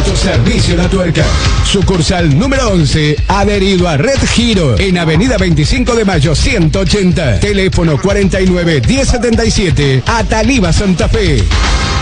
Autoservicio La Tuerca. Sucursal número 11, adherido a Red Giro, en Avenida 25 de Mayo 180. Teléfono 49 1077, Ataliva, Santa Fe.